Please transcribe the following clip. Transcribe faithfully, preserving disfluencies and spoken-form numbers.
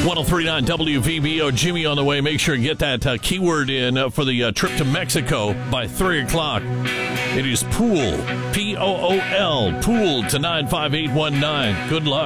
one oh three point nine W V B O. Jimmy on the way. Make sure and get that uh, keyword in uh, for the uh, trip to Mexico by three o'clock. It is pool, P O O L, pool to nine five eight one nine. Good luck.